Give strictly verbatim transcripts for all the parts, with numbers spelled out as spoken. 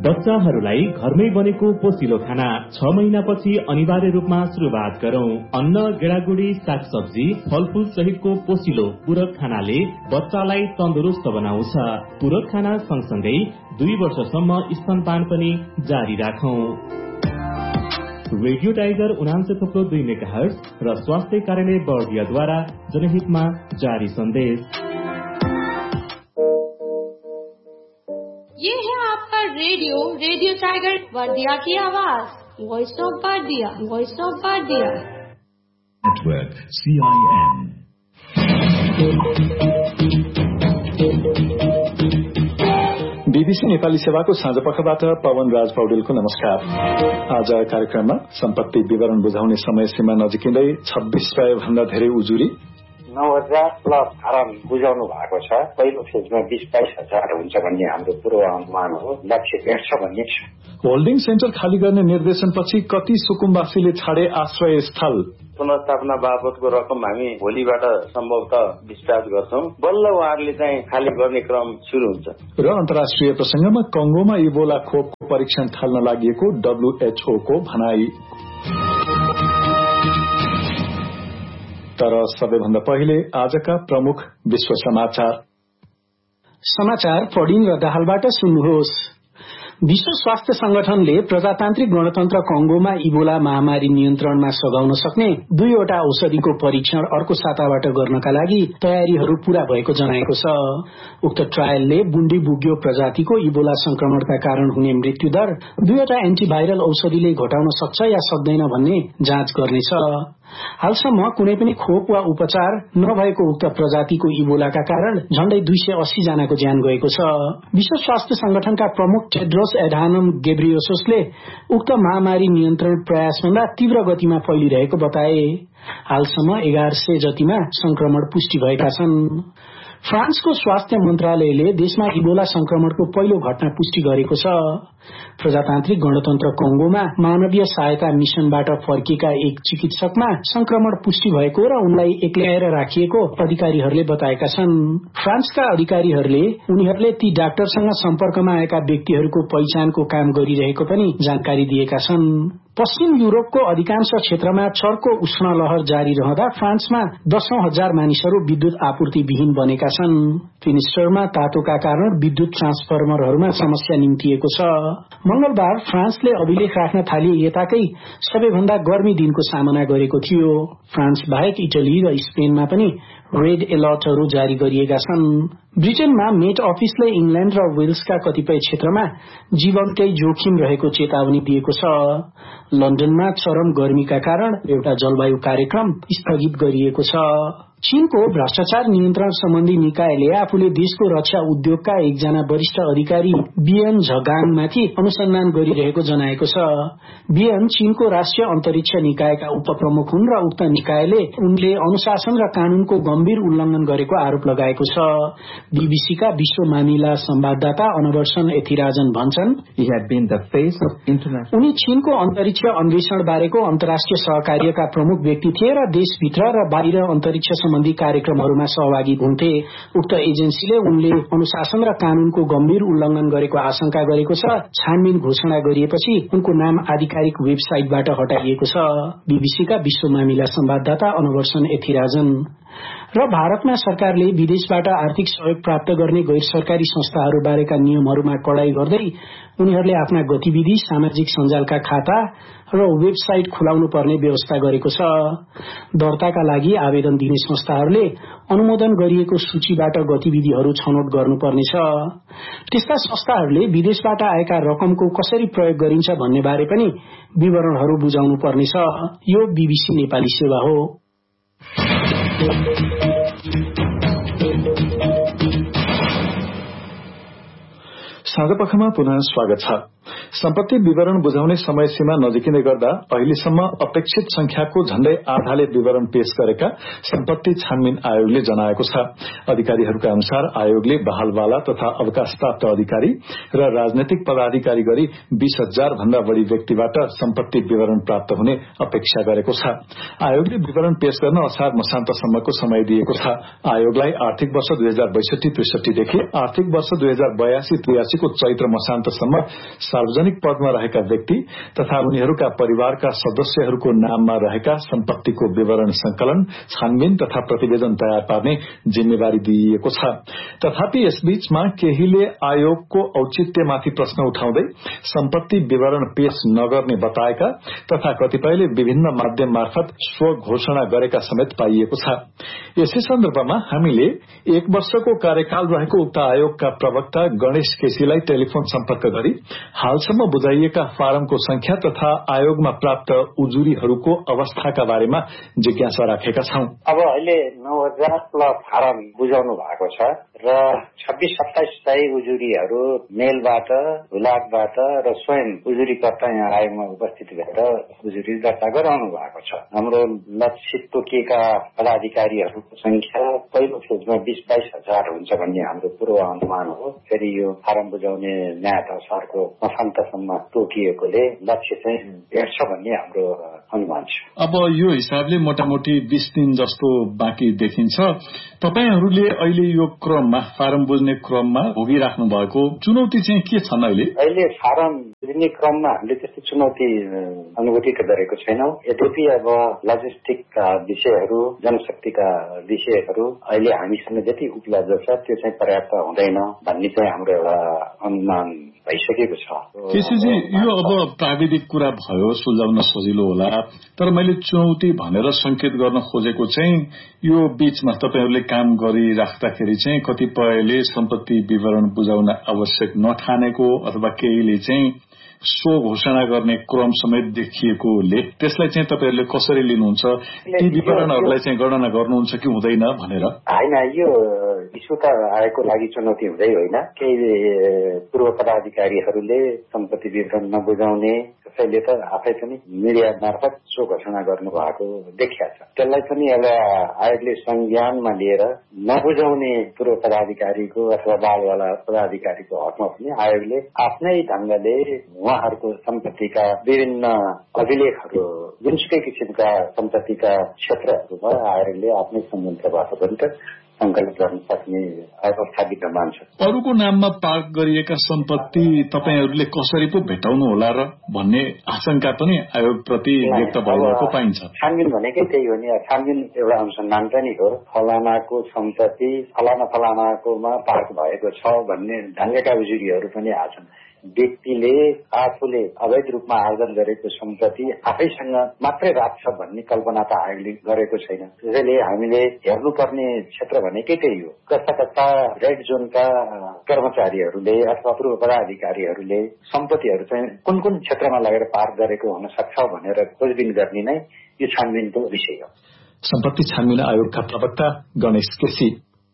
बच्चाहरूलाई घरमै बनेको पोसिलो खाना छ महिनापछि अनिवार्य रूपमा शुरूआत गरौं। अन्न, गेडागुडी, सागसब्जी, फलफूल सहितको पोसिलो पूरक खानाले बच्चालाई तन्दुरुस्त बनाउँछ। पूरक खाना सँगसँगै दुई वर्षसम्म स्तनपान पनि जारी राखौं। रेडियो टाइगर उनान्से थप्लो दुई मेगाहर्ज र स्वास्थ्य कार्यालय बर्दियाद्वारा जनहितमा जारी संदेश। ये है आपका रेडियो रेडियो टाइगर बर्दिया की आवाज, voice of Bardiya, voice of Bardiya network C I N. BBC Nepali सेवाको साँझपखबाट पवन राज पौडेलको नमस्कार। आज कार्यक्रममा सम्पत्ति विवरण बुझाउने समय सीमा नजिकिँदै छब्बीस सय भन्दा धेरै उजुरी, नौ हजार प्लस फारम बुझाउनु भएको छ। पहिलो फेजमा बीस बाइस हजार हुन्छ भन्ने हाम्रो पूर्वानुमान हो। लक्ष्य भेट्छ भन्ने छ। होल्डिङ सेन्टर खाली गर्ने निर्देशनपछि कति सुकुम्बासीले छाडे आश्रय स्थल। पुनर्स्थापना बापतको रकम हामी भोलिबाट सम्भवतः डिस्चार्ज गर्छौं। बल्ल उहाँहरूले चाहिँ खाली गर्ने क्रम सुरु हुन्छ। र अन्तर्राष्ट्रिय प्रसंगमा कंगोमा इबोला खोपको परीक्षण थाल्न लागि डब्ल्यूएचओ को भनाई। तर सबैभन्दा पहिले आजका प्रमुख विश्व समाचार। समाचार पढिन र दाहालबाट सुन्नुहोस्। विश्व स्वास्थ्य संगठनले प्रजातान्त्रिक गणतन्त्र कंगोमा इबोला महामारी नियन्त्रणमा सघाउन सक्ने दुईवटा औषधिको परीक्षण अर्को साताबाट गर्नका लागि तयारीहरू पूरा भएको जनाएको छ। उक्त ट्रायलले बुन्डीबुग्यो प्रजातिको इबोला संक्रमणका कारण हुने मृत्युदर दुईवटा एन्टिभाइरल औषधिले घटाउन सक्छ या सक्दैन भन्ने जाँच गर्नेछ। हालसम्म कुनै पनि खोप वा उपचार नभएको उक्त प्रजातिको इबोलाका कारण झण्डै दुई सय अस्सी जनाको ज्यान गएको छ। विश्व स्वास्थ्य संगठनका प्रमुख टेड्रोस एडानम गेब्रियोससले उक्त महामारी नियन्त्रण प्रयासभन्दा तीव्र गतिमा फैलिरहेको बताए। हालसम्म एघार सय जतिमा संक्रमण पुष्टि भएका छन्। फ्रान्सको स्वास्थ्य मन्त्रालयले देशमा इबोला संक्रमणको पहिलो घटना पुष्टि गरेको छ। प्रजातान्त्रिक गणतन्त्र कंगोमा मानवीय सहायता मिशनबाट फर्किएका एक चिकित्सकमा संक्रमण पुष्टि भएको र उनलाई एक्ल्याएर राखिएको अधिकारीहरूले बताएका छन्। फ्रान्सका अधिकारीहरूले उनीहरूले ती डाक्टरसँग सम्पर्कमा आएका व्यक्तिहरूको पहिचानको काम गरिरहेको पनि जानकारी दिएका छन्। पश्चिम युरोपको अधिकांश क्षेत्रमा चर्को उष्ण लहर जारी रहँदा फ्रान्समा दशौं हजार मानिसहरू विद्युत आपूर्ति विहीन बनेका छन्। फिनिस्टरमा तातोका कारण विद्युत ट्रान्सफर्मरहरूमा समस्या निम्तिएको छ। मंगलबार फ्रान्सले अभिलेख राख्न थालिए यताकै सबैभन्दा गर्मी दिनको सामना गरेको थियो। फ्रान्स बाहेक इटली र स्पेनमा पनि रेड एलर्टहरू जारी गरिएका छन्। ब्रिटेनमा मेट अफिसले इंग्ल्याण्ड र वेल्सका कतिपय क्षेत्रमा जीवनकै जोखिम रहेको चेतावनी दिएको छ। लन्डनमा चरम गर्मीका कारण एउटा जलवायु कार्यक्रम स्थगित गरिएको छ। चीनको भ्रष्टाचार नियन्त्रण सम्बन्धी निकायले आफूले देशको रक्षा उद्योगका एकजना वरिष्ठ अधिकारी बिएन झगाङमाथि अनुसन्धान गरिरहेको जनाएको छ। बिएन चीनको राष्ट्रिय अन्तरिक्ष निकायका उपप्रमुख हुन् र उक्त निकायले उनले अनुशासन र कानूनको गम्भीर उल्लंघन गरेको आरोप लगाएको छ। बीबीसीका विश्व मामिला संवाददाता अनवर्सन एथिराजन भन्छन्, उनी चीनको अन्तरिक्ष अन्वेषण बारेको अन्तर्राष्ट्रिय सहकार्यका प्रमुख व्यक्ति थिए र देशभित्र र बाहिर अन्तरिक्ष सम्बन्धी कार्यक्रमहरूमा सहभागी हुन्थे। उक्त एजेन्सीले उनले अनुशासन र कानूनको गम्भीर उल्लंघन गरेको आशंका गरेको छ। छानबिन घोषणा गरिएपछि उनको नाम आधिकारिक वेबसाइटबाट हटाइएको छ। बीबीसीका विश्व मामिला संवाददाता अनवर्सन एथिराजन। र भारतमा सरकारले विदेशबाट आर्थिक सहयोग प्राप्त गर्ने गैर सरकारी संस्थाहरूबारेका नियमहरूमा कडाई गर्दै उनीहरूले आफ्ना गतिविधि, सामाजिक सञ्जालका खाता र वेबसाइट खुलाउनु पर्ने व्यवस्था गरेको छ। दर्ताका लागि आवेदन दिने संस्थाहरूले अनुमोदन गरिएको सूचीबाट गतिविधिहरू छनौट गर्नुपर्नेछ। त्यस्ता संस्थाहरूले विदेशबाट आएका रकमको कसरी प्रयोग गरिन्छ भन्ने बारे पनि विवरणहरू बुझाउनु पर्नेछ। यो बीबीसी नेपाली सेवा हो। साँझपखमा पुनः स्वागत छ। सम्पत्ति विवरण बुझाउने समय सीमा नजिकिँदै गर्दा अहिलेसम्म अपेक्षित संख्याको झण्डै आधाले विवरण पेश गरेका सम्पत्ति छानबिन आयोगले जनाएको छ। अधिकारीहरूका अनुसार आयोगले बहालवाला तथा अवकाशप्राप्त अधिकारी र राजनैतिक पदाधिकारी गरी बीस हजार भन्दा बढ़ी व्यक्तिबाट सम्पत्ति विवरण प्राप्त हुने अपेक्षा गरेको छ। आयोगले विवरण पेश गर्न असार मसान्तसम्मको समय दिएको छ। आयोगलाई आर्थिक वर्ष दुई हजार बैसठी त्रिसठीदेखि आर्थिक वर्ष दुई हजार बयासी त्रियासीको चैत्र मसान्तसम्म सार्वजनिक पदमा रहेका व्यक्ति तथा उनीहरूका परिवारका सदस्यहरूको नाममा रहेका सम्पत्तिको विवरण संकलन, छानबिन तथा प्रतिवेदन तयार पार्ने जिम्मेवारी दिइएको छ। तथापि यसबीचमा केहीले आयोगको औचित्यमाथि प्रश्न उठाउँदै सम्पत्ति विवरण पेश नगर्ने बताएका तथा कतिपयले विभिन्न माध्यम मार्फत स्व घोषणा गरेका समेत पाइएको छ। यसै सन्दर्भमा हामीले एक वर्षको कार्यकाल रहेको उक्त आयोगका प्रवक्ता गणेश केसीलाई टेलिफोन सम्पर्क गरी हालसम्म बुझाइएका फारमको संख्या तथा आयोगमा प्राप्त उजुरीहरूको अवस्थाका बारेमा जिज्ञासा राखेका छौं। अब अहिले नौ हजार प्लस फारम बुझाउनु भएको छ र छब्बीस सत्ताइस सय उजुरीहरू मेलबाट, हुलाकबाट र स्वयं उजुरीकर्ता यहाँ आयोगमा उपस्थित भएर उजुरी दर्ता गराउनु भएको छ। हाम्रो लक्षित तोकिएका पदाधिकारीहरूको संख्या पहिलो फेजमा बीस बाइस हजार हुन्छ भन्ने हाम्रो पूर्वानुमान हो। फेरि यो फारम बुझाउने न्याय सरको मसान्तसम्म तोकिएकोले लक्ष्य चाहिँ भेट्छ भन्ने हाम्रो अनुमान छ। अब यो हिसाबले मोटामोटी बीस दिन जस्तो बाँकी देखिन्छ। तपाईहरूले अहिले यो क्रममा फारम बुझ्ने क्रममा भोगिराख्नु भएको चुनौती चाहिँ के छन्? अहिले अहिले फारम बुझ्ने क्रममा हामीले त्यस्तो चुनौती अनुभूति गरेको छैनौं। यद्यपि अब लजिस्टिकका विषयहरू, जनशक्तिका विषयहरू अहिले हामीसँग जति उपलब्ध छ त्यो चाहिँ पर्याप्त हुँदैन भन्ने चाहिँ हाम्रो एउटा अनुमान भइसकेको छ। केसीजी, यो अब प्राविधिक कुरा भयो, सुल्झाउन सजिलो होला, तर मैले चुनौती भनेर संकेत गर्न खोजेको चाहिँ यो बीचमा तपाईहरूले काम गरिराख्दाखेरि चाहिँ कतिपयले सम्पत्ति विवरण बुझाउन आवश्यक नठानेको अथवा केहीले चाहिँ स्व घोषणा गर्ने क्रम समेत देखिएकोले त्यसलाई चाहिँ तपाईँहरूले कसरी लिनुहुन्छ? ती विवरणहरूलाई चाहिँ गणना गर्नुहुन्छ कि हुँदैन भनेर? होइन, यो इस्यु त आएको लागि चुनौती हुँदै होइन। केही पूर्व पदाधिकारीहरूले सम्पत्ति विवरण नबुझाउने, कसैले त आफै पनि मिडिया मार्फत स्व घोषणा गर्नु भएको देखिया छ। त्यसलाई पनि एउटा आयोगले संज्ञानमा लिएर नबुझाउने पूर्व पदाधिकारीको अथवा बालवाला पदाधिकारीको हकमा पनि आयोगले आफ्नै ढंगले उहाँहरूको सम्पत्तिका विभिन्न अभिलेखहरू, जुनसुकै किसिमका सम्पत्तिका क्षेत्रहरूमा आयोगले आफ्नै संयन्त्रबाट पनि त संकलन गर्न सक्ने अवस्था विद्यमान छ। अरूको नाममा पार्क गरिएका सम्पत्ति तपाईहरूले कसरी पो भेटाउनु होला र भन्ने आशंका पनि आयोगप्रति व्यक्त भइरहेको पाइन्छ। छानबिन भनेकै त्यही हो नि। छानबिन एउटा अनुसन्धान पनि हो। फलानाको सम्पत्ति फलाना फलानाकोमा पार्क भएको छ भन्ने ढंगका उजुरीहरू पनि आछन्। व्यक्तिले आफूले अवैध रूपमा आर्जन गरेको सम्पत्ति आफैसँग मात्रै राख्छ भन्ने कल्पना त आयोगले गरेको छैन। त्यसैले हामीले हेर्नुपर्ने क्षेत्र भनेकै त्यही हो। कस्ता कस्ता रेड जोनका कर्मचारीहरूले अथवा पूर्व पदाधिकारीहरूले सम्पत्तिहरू चाहिँ कुन कुन क्षेत्रमा लगेर पार्क गरेको हुन सक्छ भनेर खोजबिन गर्ने नै यो छानबिनको विषय हो। सम्पत्ति छानबिन आयोगका प्रवक्ता गणेश केसी।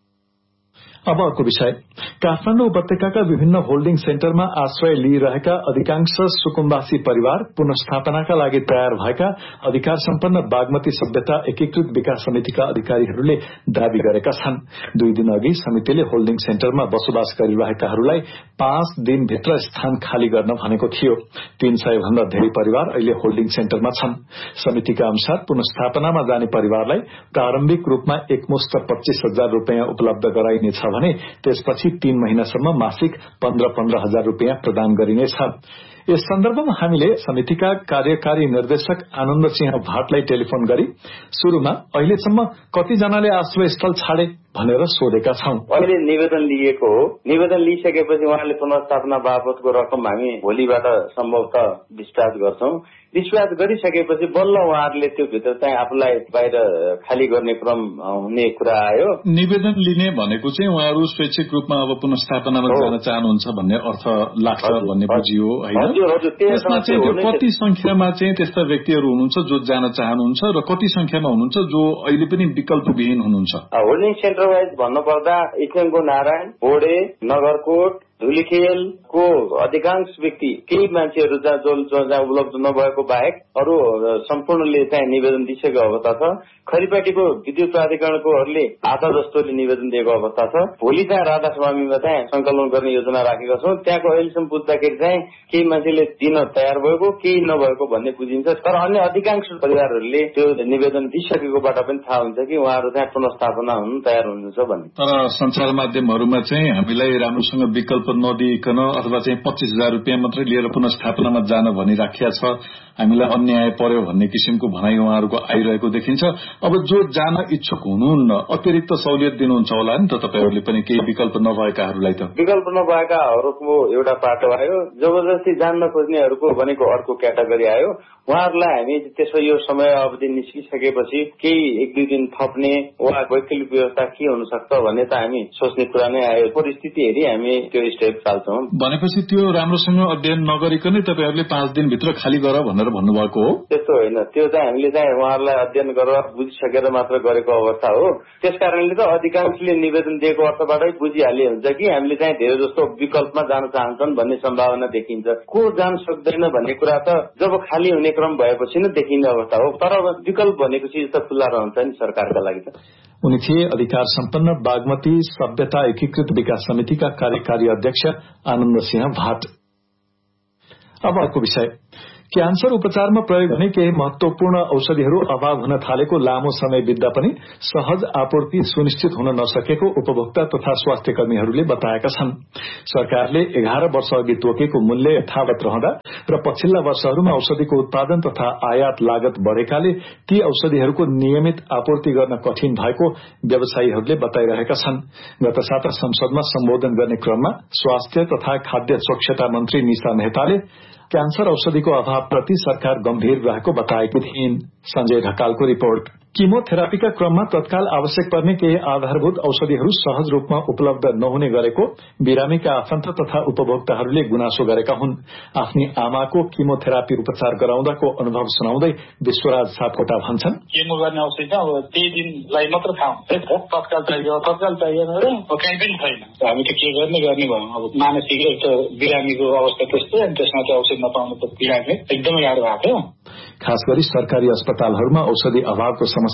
अब अर्को विषय, काठमाडौँ उपत्यकाका विभिन्न होल्डिङ सेन्टरमा आश्रय लिइरहेका अधिकांश सुकुम्बासी परिवार पुनस्थापनाका लागि तयार भएका अधिकार सम्पन्न बागमती सभ्यता एकीकृत विकास समितिका अधिकारीहरूले दावी गरेका छन्। दुई दिन अघि समितिले होल्डिङ सेन्टरमा बसोबास गरिरहेकाहरूलाई पाँच दिनभित्र स्थान खाली गर्न भनेको थियो। तीन सय भन्दा धेरै परिवार अहिले होल्डिङ सेन्टरमा छन्। समितिका अनुसार पुनस्थापनामा जाने परिवारलाई प्रारम्भिक रूपमा एकमुष्ट पच्चीस हजार रूपियाँ उपलब्ध गराइनेछ भने त्यसपछि तीन महिनासम्म मासिक पन्ध्र पन्ध्र हजार रूपियाँ प्रदान गरिनेछ। यस सन्दर्भमा हामीले समितिका कार्यकारी निर्देशक आनन्द सिंह भाटलाई टेलिफोन गरी शुरूमा अहिलेसम्म कतिजनाले आश्रय स्थल छाडे भनेर सोधेका छौं। अहिले निवेदन लिएको हो। निवेदन लिइसकेपछि उहाँले पुनर्स्थापना बापतको रकम हामी भोलिबाट सम्भवतः डिस्चार्ज गर्छौं। डिस्चार्ज गरिसकेपछि बल्ल उहाँहरूले त्यो भित्र चाहिँ आफूलाई बाहिर खाली गर्ने क्रम हुने कुरा आयो। निवेदन लिने भनेको चाहिँ उहाँहरू स्वैच्छिक रूपमा अब पुनर्स्थापनामा जान चाहनुहुन्छ भन्ने अर्थ लाग्छ भन्ने बुझियो होइन? त्यसमा चाहिँ त्यो कति संख्यामा चाहिँ त्यस्ता व्यक्तिहरू हुनुहुन्छ जो जान चाहनुहुन्छ र कति संख्यामा हुनुहुन्छ जो अहिले पनि विकल्पविहीन हुनुहुन्छ? होल्डिङ सेन्टर वाइज भन्नुपर्दा इक्लेङको नारायण, बोडे, नगरकोट, धुलीखेल, को अधिकांश व्यक्ति केही मान्छेहरू जहाँ जो जहाँ उपलब्ध नभएको बाहेक अरू सम्पूर्णले चाहिँ निवेदन दिइसकेको अवस्था छ। खरिपाटीको विद्युत प्राधिकरणकोहरूले आधा जस्तोले निवेदन दिएको अवस्था छ। भोलि चाहिँ राधास्वामीमा चाहिँ संकलन गर्ने योजना राखेका छौँ। त्यहाँको अहिलेसम्म बुझ्दाखेरि चाहिँ केही मान्छेले दिन तयार भएको केही नभएको भन्ने बुझिन्छ। तर अन्य अधिकांश परिवारहरूले त्यो निवेदन दिइसकेकोबाट पनि थाहा हुन्छ कि उहाँहरू चाहिँ पुनर्स्थापना हुन तयार हुनुहुन्छ भन्ने। तर सञ्चार माध्यमहरूमा चाहिँ हामीलाई राम्रोसँग विकल्प नदिइकन अथवा चाहिँ पच्चीस हजार रुपियाँ मात्रै लिएर पुनर्स्थापनामा जान भनिराखिया छ, हामीलाई अन्याय पर्यो भन्ने किसिमको भनाइ उहाँहरूको आइरहेको देखिन्छ। अब जो जान इच्छुक हुनुहुन्न अतिरिक्त सहुलियत दिनुहुन्छ होला नि त तपाईँहरूले पनि केही विकल्प नभएकाहरूलाई? त विकल्प नभएकाहरूको एउटा पाटो आयो, जबरजस्ती जान्न खोज्नेहरूको भनेको अर्को क्याटेगोरी आयो। उहाँहरूलाई हामी त्यसो यो समय अवधि निस्किसकेपछि केही एक दुई दिन थप्ने वा वैकल्पिक व्यवस्था के हुन सक्छ भन्ने त हामी सोच्ने कुरा नै आयो। परिस्थिति हेरी हामी त्यो स्टेप चाल्छौँ। भनेपछि त्यो राम्रोसँग अध्ययन नगरिकनै तपाईँहरूले पाँच दिनभित्र खाली गर भनेर भन्नुभएको हो? त्यस्तो होइन, त्यो चाहिँ हामीले चाहिँ उहाँहरूलाई अध्ययन गरेर बुझिसकेर मात्र गरेको अवस्था हो। त्यसकारणले त अधिकांशले निवेदन दिएको अर्थबाटै बुझिहाले हुन्छ कि हामीले चाहिँ धेरै जस्तो विकल्पमा जान चाहन्छन् भन्ने सम्भावना देखिन्छ। को जान सक्दैन भन्ने कुरा त जब खाली हुने क्रम भएपछि नै देखिने अवस्था हो। तर विकल्प भनेको चिज त खुल्ला रहन्छ नि सरकारका लागि त। उनी थिए अधिकार सम्पन्न बागमती सभ्यता एकीकृत विकास समितिका कार्यकारी अध्यक्ष आनन्द सिंह भाट। अब अर्को विषय, क्यान्सर उपचारमा प्रयोग हुने केही महत्वपूर्ण औषधिहरू अभाव हुन थालेको लामो समय बित्दा पनि सहज आपूर्ति सुनिश्चित हुन नसकेको उपभोक्ता तथा स्वास्थ्य कर्मीहरूले बताएका छन्। सरकारले एघार वर्ष अघि तोकेको मूल्य यथावत रहँदा र पछिल्ला वर्षहरूमा औषधिको उत्पादन तथा आयात लागत बढ़ेकाले ती औषधिहरूको नियमित आपूर्ति गर्न कठिन भएको व्यवसायीहरूले बताइरहेका छन्। गत साता संसदमा सम्बोधन गर्ने क्रममा स्वास्थ्य तथा खाद्य स्वच्छता मन्त्री निशा मेहताले क्यान्सर औषधिको अभावप्रति सरकार गम्भीर रहेको बताएकी थिइन्। संजय ढकालको रिपोर्ट। किमोथेरापीका क्रममा तत्काल आवश्यक पर्ने केही आधारभूत औषधिहरू सहज रूपमा उपलब्ध नहुने गरेको बिरामीका आफन्त तथा उपभोक्ताहरूले गुनासो गरेका हुन्। आफ्नी आमाको किमोथेरापी उपचार गराउँदाको अनुभव सुनाउँदै विश्वराज सापकोटा भन्छन्, केमो गर्ने औषधि अब त्यही दिनलाई मात्र थाहा हुन्छ, तत्काल चाहियो तत्काल चाहिएन र कहीँ पनि छैन। हामी त के गर्ने गर्ने भयौँ। अब मानसिक एक त बिरामीको अवस्था त्यस्तो, अनि त्यसमा चाहिँ औषधि नपाउनु त बिरामी एकदमै गाह्रो भएको थियो। खास गरी सरकारी अस्पतालहरूमा औषधि अभावको समस्या